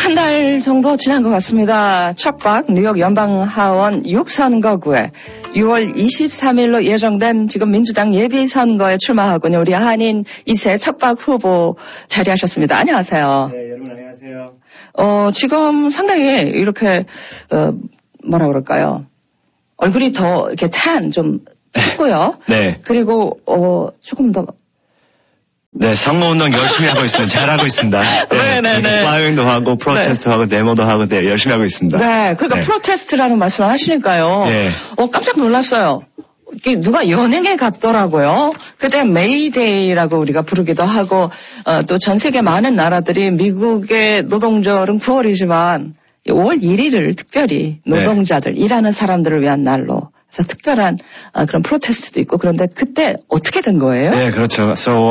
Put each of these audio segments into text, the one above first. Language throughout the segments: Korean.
한 달 정도 지난 것 같습니다. 척박 뉴욕 연방하원 6선거구에 6월 23일로 예정된 지금 민주당 예비선거에 출마하군요. 우리 한인 2세 척박 후보 자리하셨습니다. 안녕하세요. 네, 여러분 안녕하세요. 지금 상당히 이렇게 뭐라 그럴까요? 얼굴이 더 이렇게 좀 했고요. 네. 그리고 조금 더 네, 선거운동 열심히 하고 있습니다. 잘하고 있습니다. 네네네. 플라잉도 하고, 프로테스트도 하고, 데모도 하고, 네, 열심히 하고 있습니다. 네, 그러니까 프로테스트라는 말씀을 하시니까요. 네. 깜짝 놀랐어요. 누가 연행에 갔더라고요. 그때 메이데이라고 우리가 부르기도 하고, 또 전 세계 많은 나라들이 미국의 노동절은 9월이지만 5월 1일을 특별히 노동자들, 일하는 사람들을 위한 날로 그래서 특별한 그런 프로테스트도 있고 그런데 그때 어떻게 된 거예요? 네, 그렇죠. So,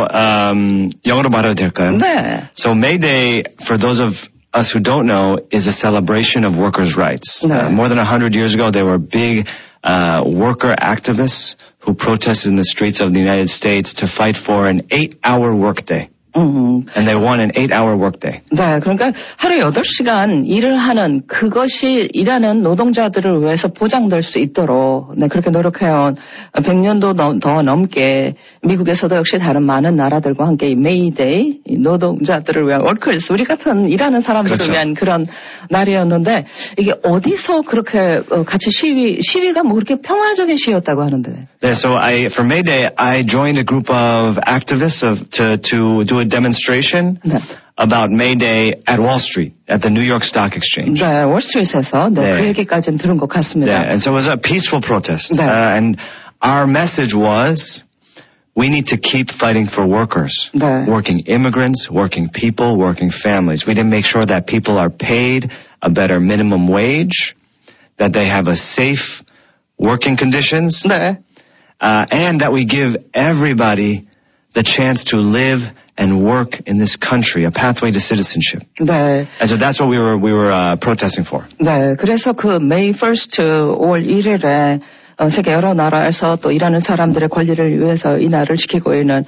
영어로 말해도 될까요? 네. So May Day, for those of us who don't know, is a celebration of workers' rights. 네. More than 100 years ago, there were big worker activists who protested in the streets of the United States to fight for an 8-hour workday. And they won an 8-hour workday. 네, 그러니까 하루 8시간 일을 하는 그것이 일하는 노동자들을 위해서 보장될 수 있도록 네, 그렇게 노력해온 100년도 더 넘게 미국에서도 역시 다른 많은 나라들과 함께 이 메이데이, 노동자들을 위한 월커스, 우리 같은 일하는 사람들을 그렇죠. 위한 그런 날이었는데 이게 어디서 그렇게 같이 시위가 뭐 그렇게 평화적인 시위였다고 하는데. Yeah, so for May Day, I joined a group of activists to do a demonstration 네. about May Day at Wall Street, at the New York Stock Exchange. 네, 월스트리트에서 네, 네. 그 얘기까지는 들은 것 같습니다. Yeah, and so it was a peaceful protest. 네. And our message was, we need to keep fighting for workers, 네. working immigrants, working people, working families. We need to make sure that people are paid a better minimum wage, that they have a safe working conditions, 네. and that we give everybody the chance to live and work in this country, a pathway to citizenship. 네. And so that's what we were protesting for. 네, 그래서 그 May 1st 5월 1일에 세계 여러 나라에서 또 일하는 사람들의 권리를 위해서 이 날을 지키고 있는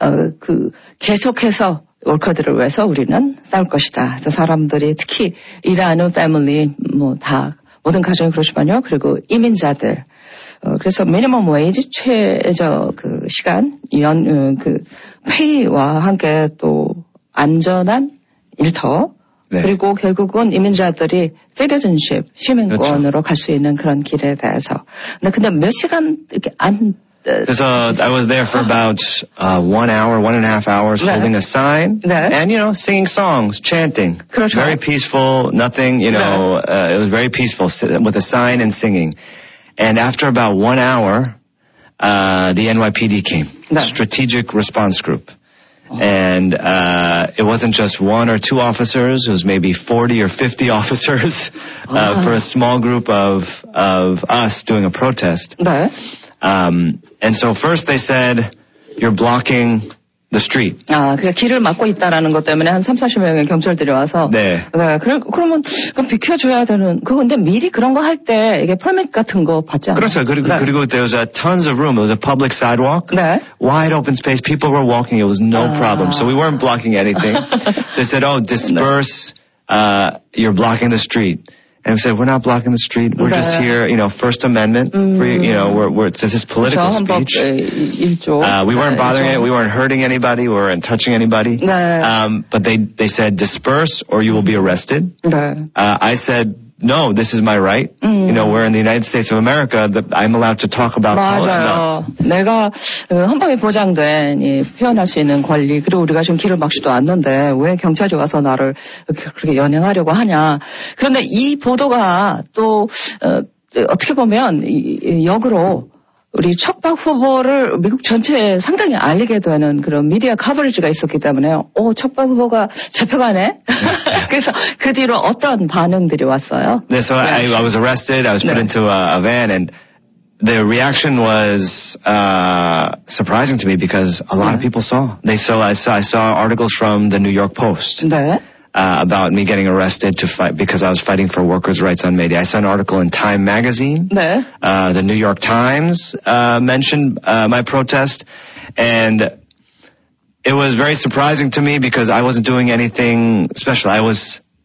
계속해서 월커들을 위해서 우리는 싸울 것이다. 저 사람들이 특히 일하는 패밀리 다 모든 가정이 그렇지만요. 그리고 이민자들. 그래서 미니멈 웨이지 최저 그 시간 페이와 함께 또 안전한 일터 네. 그리고 결국은 이민자들이 citizenship 시민권으로 그렇죠. 갈 수 있는 그런 길에 대해서. 근데 몇 시간 이렇게 So I was there for about 1 hour, 1.5 hours, 네. holding a sign, 네. and singing songs, chanting. 그렇죠. Very peaceful, nothing, it was very peaceful with a sign and singing. And after about 1 hour, the NYPD came, 네. Strategic Response Group. And it wasn't just 1 or 2 officers, it was maybe 40 or 50 officers for a small group of us doing a protest. 네. And so first they said, you're blocking the street. 그 길을 막고 있다라는 것 때문에 한 30-40명의 경찰들이 와서. 네. 그러면 비켜줘야 되는, 근데 미리 그런 거 할 때 이게 펄밋 같은 거 받지 않아요? 그렇죠. 그리고 there was tons of room. It was a public sidewalk. 네. Wide open space. People were walking. It was no problem. So we weren't blocking anything. They said, disperse. You're blocking the street. And we said, we're not blocking the street. We're just here, First Amendment. This is political speech. We weren't bothering it. We weren't hurting anybody. We weren't touching anybody. 네. But they said, disperse or you will be arrested. 네. I said, no, this is my right. We're in the United States of America. I'm allowed to talk about 맞아요. 내가 헌법에 보장된 이 표현할 수 있는 권리 그리고 우리가 지금 길을 막지도 않는데 왜 경찰이 와서 나를 그렇게 연행하려고 하냐. 그런데 이 보도가 또 어떻게 보면 역으로 우리 척박 후보를 미국 전체에 상당히 알리게 되는 그런 미디어 커버리지가 있었기 때문에 척박 후보가 잡혀가네. 그래서 그 뒤로 어떤 반응들이 왔어요? 네, so I was arrested. I was put into a van and the reaction was surprising to me because a lot of people saw. I saw articles from the New York Post. 네. About me getting arrested to fight because I was fighting for workers' rights on May Day. I saw an article in Time magazine. 네. The New York Times mentioned my protest, and it was very surprising to me because I wasn't doing anything special. I was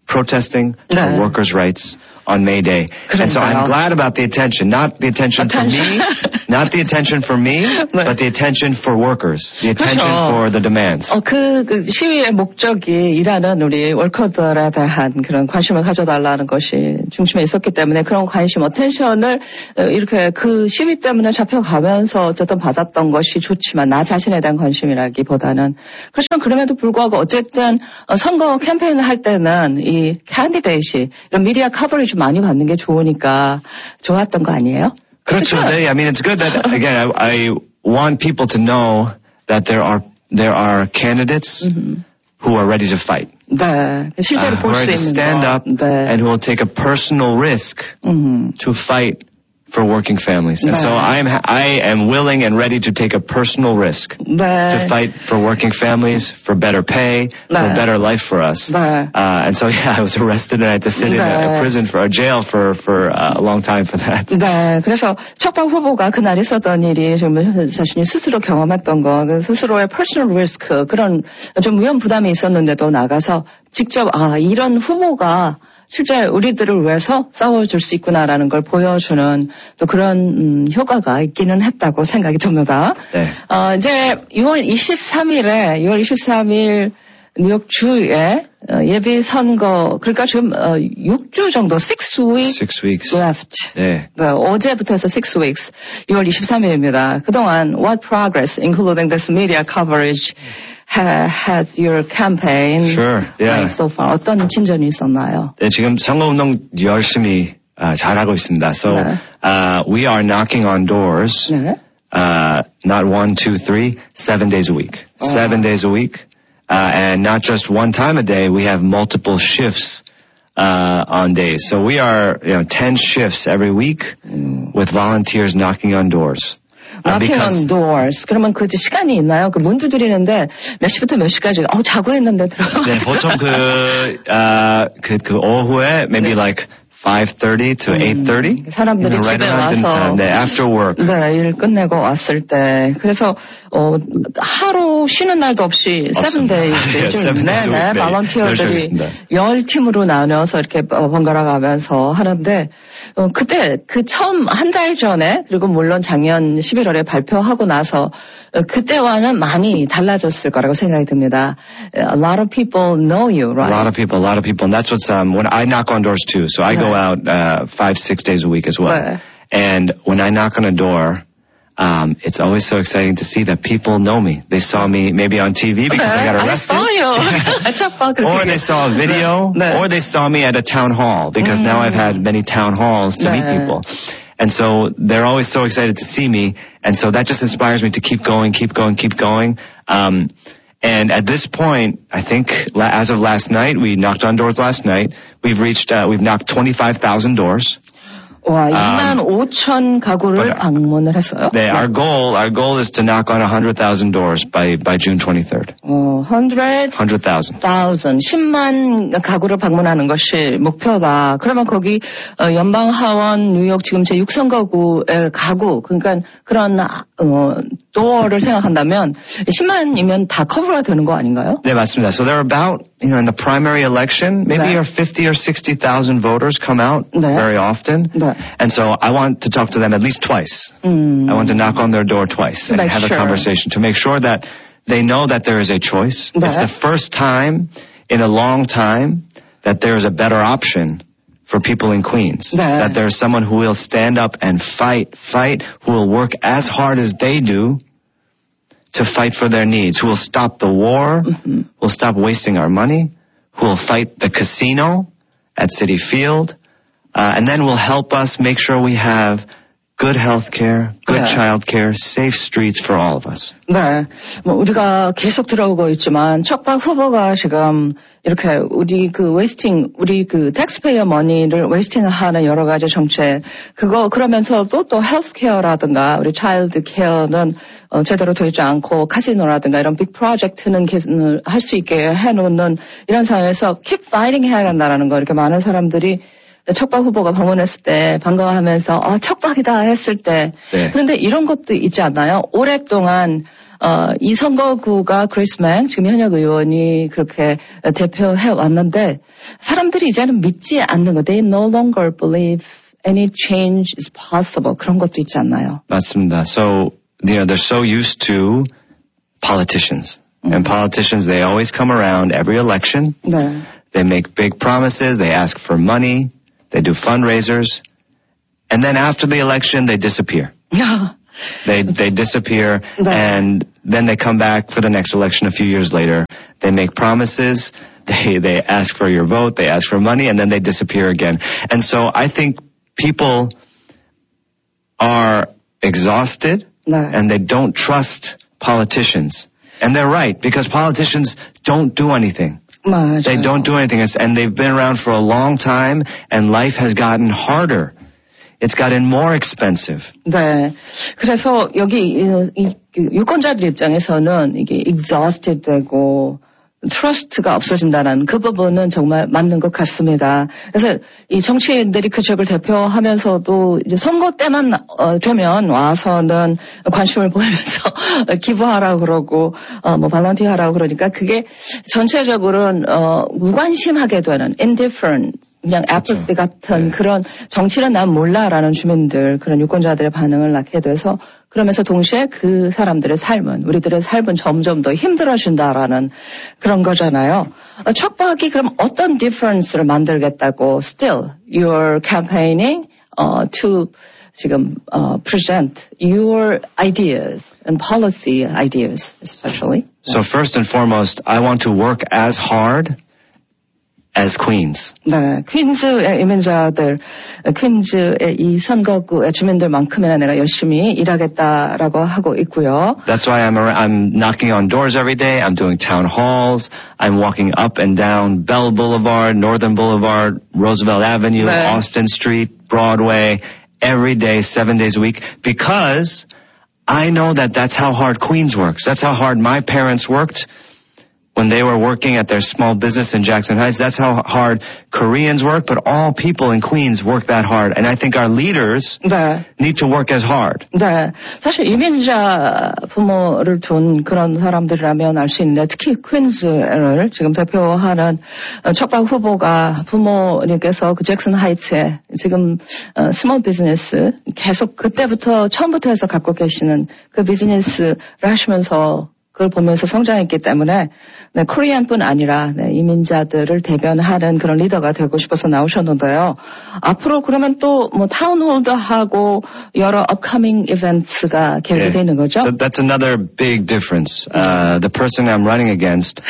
protesting for workers' rights on May Day. And so I'm glad about the attention, not the attention for me, not the attention for me, but the attention for workers, the attention for the demands. 그 시위의 목적이 일하는 우리 월커들에 대한 그런 관심을 가져달라는 것이 중심에 있었기 때문에 그런 관심, 어텐션을 이렇게 그 시위 때문에 잡혀가면서 어쨌든 받았던 것이 좋지만 나 자신에 대한 관심이라기보다는 그렇지만 그럼에도 불구하고 어쨌든 선거 캠페인을 할 때는 이 캔디데이시 이런 미디어 커버리지 많이 받는 게 좋으니까 좋았던 거 아니에요? 그렇죠. I mean, it's good that again I want people to know that there are candidates who are ready to fight. 네, 실제로 볼 수 있는 ready to stand up and who will take a personal risk to fight for working families. And so I am willing and ready to take a personal risk to fight for working families, for better pay, for a better life for us. And so I was arrested and I had to sit in a prison for a jail for a long time for that. 네, 그래서 척박 후보가 그날 있었던 일이 좀 자신이 스스로 경험했던 거, 스스로의 personal risk 그런 좀 위험 부담이 있었는데도 나가서 직접 이런 후보가 실제 우리들을 위해서 싸워줄 수 있구나라는 걸 보여주는 또 그런 효과가 있기는 했다고 생각이 듭니다. 네. 이제 6월 23일 뉴욕주에 예비 선거 그러니까 지금 6주 정도 6 weeks left. 네. 어제부터 해서 6 weeks. 6월 23일입니다. 그동안 what progress including this media coverage has your campaign made so far? 어떤 진전이 있었나요? 네, 지금 선거운동 열심히 잘하고 있습니다. So we are knocking on doors. Not 1, 2, 3, 7 days a week. 7 days a week. And not just one time a day, we have multiple shifts on days. So we are 10 shifts every week with volunteers knocking on doors. Knocking on doors. 그러면 그 시간이 있나요? 그 문 두드리는데 몇 시부터 몇 시까지? 자고 있는데 들어가. 네, 보통 그 오후에 maybe like 5:30 to 8:30. 사람들이 집에 와서 after work. 네, 일 끝내고 왔을 때. 그래서 하루 쉬는 날도 없이 7 days. 네, 발런티어들이 10팀으로 나눠서 이렇게 번갈아 가면서 하는데 그때 처음 한 달 전에 그리고 물론 작년 11월에 발표하고 나서 그때와는 많이 달라졌을 거라고 생각이 듭니다. A lot of people know you, right? A lot of people. And that's what's, when I knock on doors too. So I go out 5-6 days a week as well. And when I knock on a door, it's always so exciting to see that people know me. They saw me maybe on TV because I got arrested. I saw you. Or they saw a video. Or they saw me at a town hall because now I've had many town halls to meet people. And so they're always so excited to see me. And so that just inspires me to keep going. And at this point, I think as of last night, we knocked on doors last night. We've knocked 25,000 doors. 와, 25,000 가구를 방문을 했어요. 네, our goal is to knock on 100,000 doors by June 23rd. 100,000. 10만 가구를 방문하는 것이 목표다. 그러면 거기 연방 하원 뉴욕 지금 제6선거구의 가구 그러니까 그런 도어를 생각한다면 10만이면 다 커버가 되는 거 아닌가요? 네, 맞습니다. So there are about, in the primary election, maybe 50 or 60,000 voters come out very often. And so I want to talk to them at least twice. I want to knock on their door twice and have a conversation to make sure that they know that there is a choice. It's the first time in a long time that there is a better option for people in Queens. That there's someone who will stand up and fight, who will work as hard as they do to fight for their needs, who will stop the war, who will stop wasting our money, who will fight the casino at Citi Field, and then will help us make sure we have good health care, good child care, safe streets for all of us. 네. 우리가 계속 들어오고 있지만 척박 후보가 지금 이렇게 우리 텍스페이어 머니를 웨이스팅하는 여러 가지 정책 그러면서도 또 헬스케어라든가 우리 차일드 케어는 제대로 되지 않고 카지노라든가 이런 빅 프로젝트는 할 수 있게 해놓는 이런 상황에서 keep fighting 해야 한다라는 거 이렇게 많은 사람들이 척박 후보가 방문했을 때 반가워하면서 척박이다 했을 때 그런데 이런 것도 있지 않나요? 오랫동안 이 선거구가 그리스 맹, 지금 현역 의원이 그렇게 대표해 왔는데, 사람들이 이제는 믿지 않는 거. They no longer believe any change is possible. 그런 것도 있지 않나요? 맞습니다. So, they're so used to politicians. And politicians, they always come around every election. 네. They make big promises. They ask for money. They do fundraisers. And then after the election, they disappear. They disappear, and then they come back for the next election a few years later. They make promises, they ask for your vote, they ask for money, and then they disappear again. And so I think people are exhausted, and they don't trust politicians. And they're right, because politicians don't do anything. 맞아요. They don't do anything, and they've been around for a long time, and life has gotten harder. It's gotten more expensive. 네. 그래서 여기 이 유권자들 입장에서는 이게 exhausted 되고 trust가 없어진다는 그 부분은 정말 맞는 것 같습니다. 그래서 이 정치인들이 그 지역을 대표하면서도 이제 선거 때만 되면 와서는 관심을 보이면서 기부하라고 그러고 뭐 발런티어 하라고 그러니까 그게 전체적으로는 무관심하게 되는 indifferent 그냥 apathy 같은 그런 정치는 난 몰라라는 주민들 그런 유권자들의 반응을 낳게 돼서 그러면서 동시에 그 사람들의 삶은 우리들의 삶은 점점 더 힘들어진다라는 그런 거잖아요. 척박이 그럼 어떤 difference를 만들겠다고 still you're campaigning to 지금 present your ideas and policy ideas especially. So first and foremost, I want to work as hard as Queens. 네, 퀸즈의 이민자들, 퀸즈의 이 선거구의 주민들만큼이나 내가 열심히 일하겠다라고 하고 있고요. That's why I'm knocking on doors every day. I'm doing town halls. I'm walking up and down Bell Boulevard, Northern Boulevard, Roosevelt Avenue, 네. Austin Street, Broadway, every day, 7 days a week, because I know that that's how hard Queens works. That's how hard my parents worked when they were working at their small business in Jackson Heights. That's how hard Koreans work, but all people in Queens work that hard. And I think our leaders 네. need to work as hard. 네. 사실 이민자 부모를 둔 그런 사람들이라면 알 수 있는데 특히 퀸즈를 지금 대표하는 척박 후보가 부모님께서 그 잭슨 하이츠에 지금 스몰 비즈니스 계속 그때부터 처음부터 해서 갖고 계시는 그 비즈니스를 하시면서 그걸 보면서 성장했기 때문에 네, 코리안뿐 아니라 네, 이민자들을 대변하는 그런 리더가 되고 싶어서 나오셨는데요. 앞으로 그러면 또 뭐 타운홀도 하고 여러 upcoming events가 계획이 되는 거죠? So that's another big difference. The person I'm running against,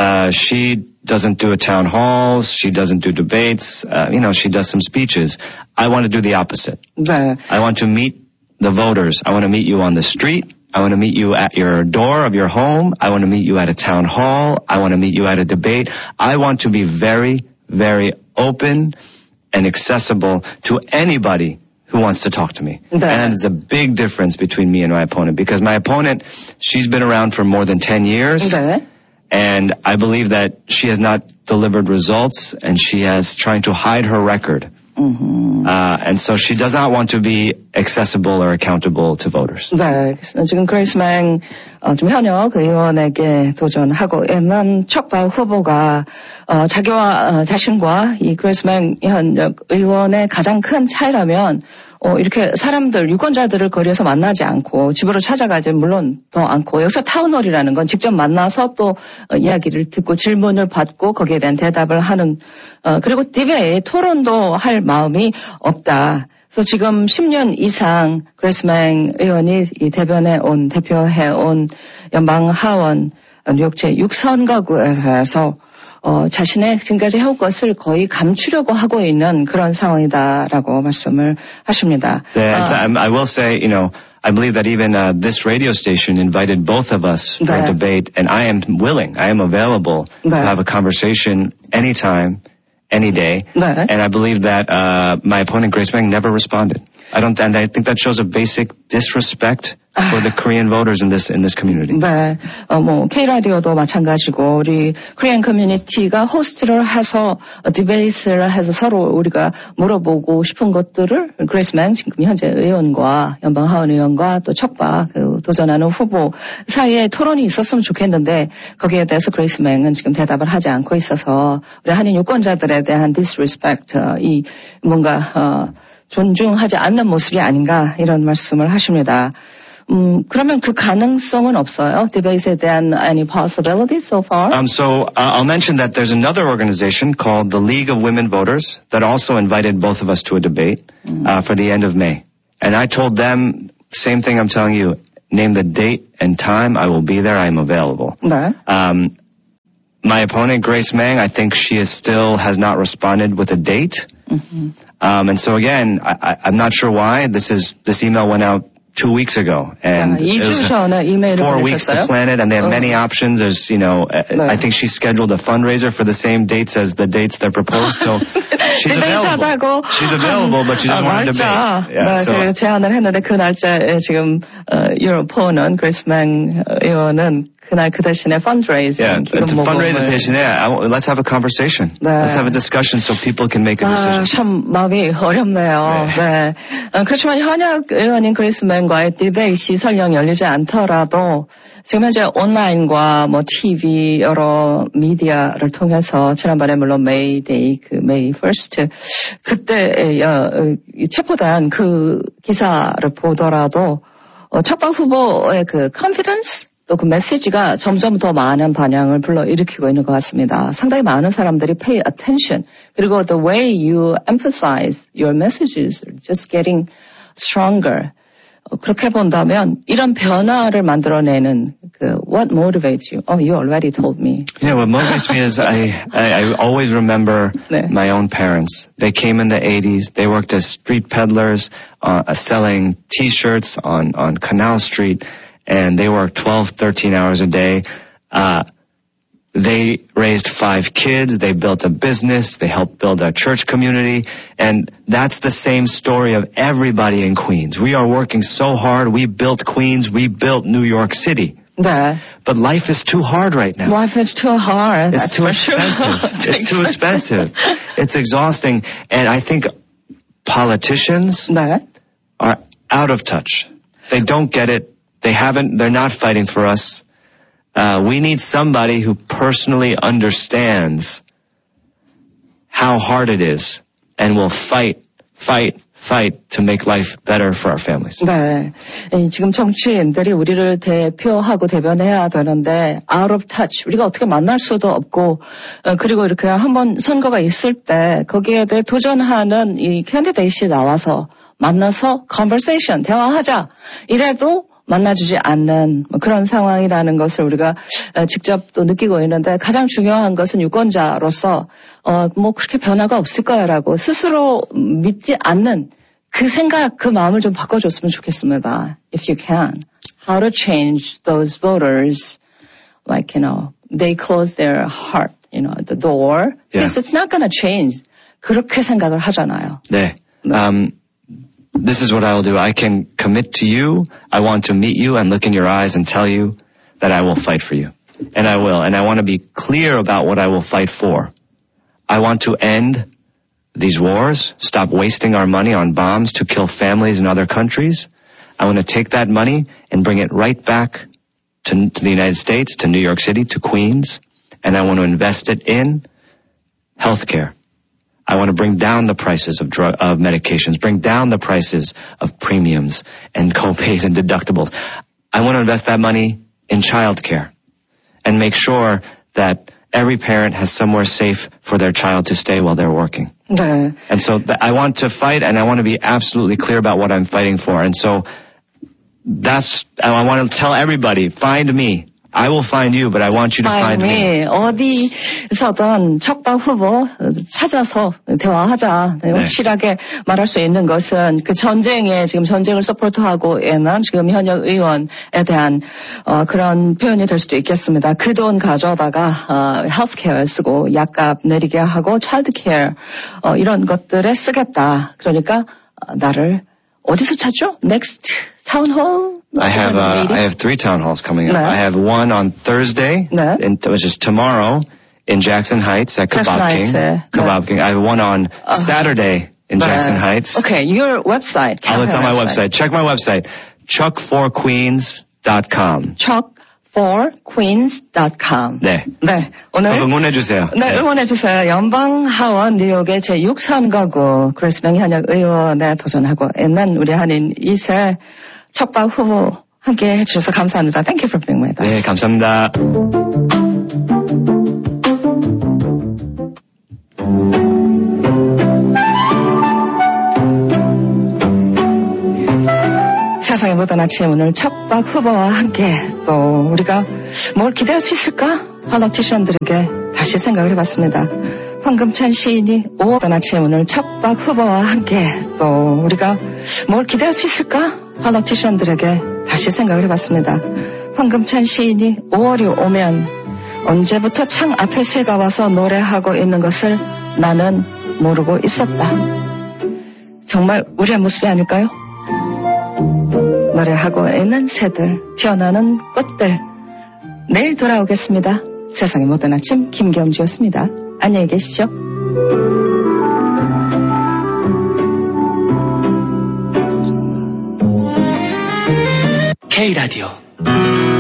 she doesn't do a town halls, she doesn't do debates, she does some speeches. I want to do the opposite. 네. I want to meet the voters. I want to meet you on the street. I want to meet you at your door of your home. I want to meet you at a town hall. I want to meet you at a debate. I want to be very, very open and accessible to anybody who wants to talk to me. 네. And it's a big difference between me and my opponent, because my opponent, she's been around for more than 10 years. 네. And I believe that she has not delivered results, and she is trying to hide her record. And so she does not want to be accessible or accountable to voters. 네, 지금 그레이스 맹 지금 현역 의원에게 도전하고 있는 척박 후보가 자기와 자신과 이 그레이스 맹 현역 의원의 가장 큰 차이라면 이렇게 사람들, 유권자들을 거리에서 만나지 않고 집으로 찾아가지 물론 더 않고 여기서 타운홀이라는 건 직접 만나서 또 이야기를 듣고 질문을 받고 거기에 대한 대답을 하는 그리고 디베이트, 토론도 할 마음이 없다. 그래서 지금 10년 이상 그레이스 맹 의원이 이 대표해 온 연방 하원 뉴욕 제6선거구에서 자신의 지금까지 해온 것을 거의 감추려고 하고 있는 그런 상황이다라고 말씀을 하십니다. Yeah, I will say, I believe that even this radio station invited both of us for a debate, and I am willing, I am available to have a conversation anytime, any day. 네. And I believe that my opponent, Grace Meng, never responded. And I think that shows a basic disrespect for the Korean voters in this community. 네, K-라디오도 마찬가지고, 우리 Korean 커뮤니티가 호스트를 해서, 디베이스를 해서 서로 우리가 물어보고 싶은 것들을, 그레이스 맹, 지금 현재 의원과, 연방하원 의원과 또 척박, 도전하는 후보 사이에 토론이 있었으면 좋겠는데, 거기에 대해서 그레이스 맹은 지금 대답을 하지 않고 있어서, 우리 한인 유권자들에 대한 disrespect, 뭔가, 존중하지 않는 모습이 아닌가, 이런 말씀을 하십니다. 그러면 그 가능성은 없어요? 디베이트에 대한 any possibilities so far? I'll mention that there's another organization called the League of Women Voters that also invited both of us to a debate for the end of May. And I told them, same thing I'm telling you, name the date and time, I will be there, I'm available. 네. My opponent, Grace Meng, I think she has not responded with a date. Mm-hmm. And so again, I'm not sure why this email went out 2 weeks ago, and it was 4 weeks to plan it, and they have many options. There's, I think she scheduled a fundraiser for the same dates as the dates that proposed, so she's available. She's available, but she doesn't want to debate. Yeah, so 제안을 했는데 그 날짜에 지금 your opponent, Grace Meng 의원은 그날 그 대신에 fundraising. Yeah, it's a fundraiser 대신에 let's have a conversation. 네. Let's have a discussion so people can make a decision. 참 마음이 어렵네요. 네. 그렇지만 현역 의원인 그레이스 맹과의 디베이트이 설령 열리지 않더라도 지금 현재 온라인과 TV 여러 미디어를 통해서 지난번에 물론 메이데이 메이 1st 그때 체포된 그 기사를 보더라도 척박 후보의 그 confidence 또 그 메시지가 점점 더 많은 반향을 불러일으키고 있는 것 같습니다. 상당히 많은 사람들이 pay attention. 그리고 the way you emphasize your messages are just getting stronger. 그렇게 본다면 이런 변화를 만들어내는 what motivates you? Oh, you already told me. Yeah, what motivates me is I always remember my own parents. They came in the 80s. They worked as street peddlers, selling T-shirts on Canal Street. And they worked 12, 13 hours a day. They raised 5 kids. They built a business. They helped build a church community. And that's the same story of everybody in Queens. We are working so hard. We built Queens. We built New York City. 네. But life is too hard right now. Life is too hard. It's too expensive. It's too expensive. It's exhausting. And I think politicians are out of touch. They don't get it. They're not fighting for us. We need somebody who personally understands how hard it is and will fight to make life better for our families. 네. 지금 정치인들이 우리를 대표하고 대변해야 되는데 out of touch. 우리가 어떻게 만날 수도 없고 그리고 이렇게 한번 선거가 있을 때 거기에 대해 도전하는 이 캔디데이트이 나와서 만나서 conversation, 대화하자. 이래도 만나주지 않는 그런 상황이라는 것을 우리가 직접 또 느끼고 있는데 가장 중요한 것은 유권자로서 그렇게 변화가 없을 거야라고 스스로 믿지 않는 그 생각, 그 마음을 좀 바꿔줬으면 좋겠습니다. If you can. How to change those voters, they close their heart, the door. Yeah. Yes, it's not going to change. 그렇게 생각을 하잖아요. 네. This is what I will do. I can commit to you. I want to meet you and look in your eyes and tell you that I will fight for you. And I will. And I want to be clear about what I will fight for. I want to end these wars, stop wasting our money on bombs to kill families in other countries. I want to take that money and bring it right back to the United States, to New York City, to Queens. And I want to invest it in healthcare. I want to bring down the prices of medications, bring down the prices of premiums and co-pays and deductibles. I want to invest that money in childcare and make sure that every parent has somewhere safe for their child to stay while they're working. 네. And so I want to fight, and I want to be absolutely clear about what I'm fighting for. And so I want to tell everybody, find me. I will find you, but I want you to find me. 어디서든 척박 후보 찾아서 대화하자. 확실하게 말할 수 있는 것은 그 지금 전쟁을 서포트하고 있는 지금 현역 의원에 대한 그런 표현이 될 수도 있겠습니다. 그 돈 가져다가 헬스케어에 쓰고 약값 내리게 하고 차일드케어 이런 것들에 쓰겠다. 그러니까 나를 어디서 찾죠? Next Town Hall? I have 3 town halls coming up. 네. I have one on Thursday, 네. which is tomorrow, in Jackson Heights at Jackson Kebab King. Heights, Kebab King. I have one on Saturday in Jackson Heights. Okay, your website. Oh, it's on my website. Check my website, chuck4queens.com. chuck4queens.com. 네. 네, 오늘 응원해주세요. 네, 응원해주세요. 연방하원 뉴욕의 제63가구 그레스병 현역 의원에 도전하고 있는 우리 한인 2세 척박 후보 함께 해주셔서 감사합니다. Thank you for being with us. 네, 감사합니다. 세상의 모든 아침 오늘 척박 후보와 함께 또 우리가 뭘 기대할 수 있을까? 폴리티션들에게 다시 생각을 해봤습니다. 황금찬 시인이 5월 아침 오늘 척박 후보와 함께 또 우리가 뭘 기대할 수 있을까? 폴리티션들에게 다시 생각을 해봤습니다. 황금찬 시인이 5월이 오면 언제부터 창 앞에 새가 와서 노래하고 있는 것을 나는 모르고 있었다. 정말 우리의 모습이 아닐까요? 노래하고 있는 새들, 피어나는 꽃들. 내일 돌아오겠습니다. 세상의 모든 아침 김경주였습니다. 안녕히 계십시오. K-라디오